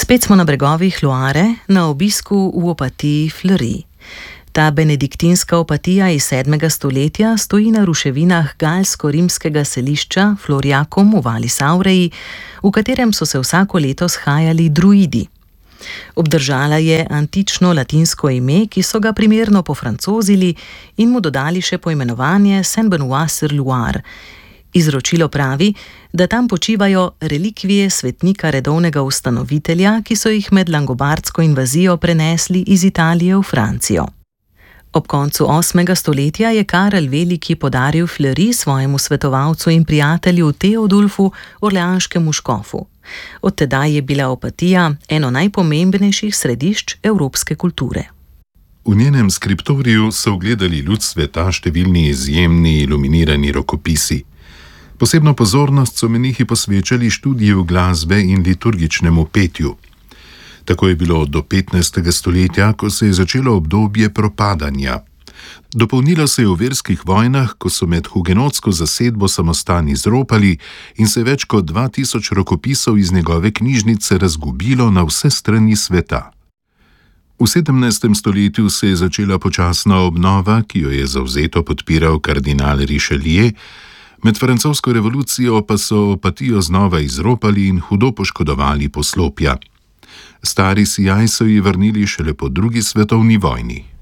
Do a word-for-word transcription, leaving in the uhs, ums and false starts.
Spet smo na bregovih Loare, na obisku v Opatiji Fleury. Ta benediktinska opatija iz sedmega stoletja stoji na ruševinah galsko-rimskega selišča Floriacum v Vallis Aureji, v katerem so se vsako leto shajali druidi. Obdržala je antično latinsko ime, ki so ga primerno pofrancozili in mu dodali še poimenovanje Saint-Benoît-sur-Loire. Izročilo pravi, da tam počivajo relikvije svetnika redovnega ustanovitelja, ki so jih med langobardsko invazijo prenesli iz Italije v Francijo. Ob koncu osmega stoletja je Karel Veliki podaril Fleury svojemu svetovalcu in prijatelju Teodulfu, orleanskemu škofu. Od tedaj je bila Opatija eno najpomembnejših središč evropske kulture. V njenem skriptoriju so ugledali luč sveta številni izjemni iluminirani rokopisi. Posebno pozornost so menihi posvečali študiju glasbe in liturgičnemu petju. Tako je bilo do petnajstega stoletja, ko se je začelo obdobje propadanja. Dopolnilo se je v verskih vojnah, ko so med hugenotsko zasedbo samostan izropali in se več kot dva tisoč rokopisov iz njegove knjižnice razgubilo na vse strani sveta. V sedemnajstem stoletju se je začela počasna obnova, ki jo je zavzeto podpiral kardinal Richelieu, med francosko revolucijo pa so Opatijo znova izropali in hudo poškodovali poslopja. Stari sijaj so ji vrnili šele po drugi svetovni vojni.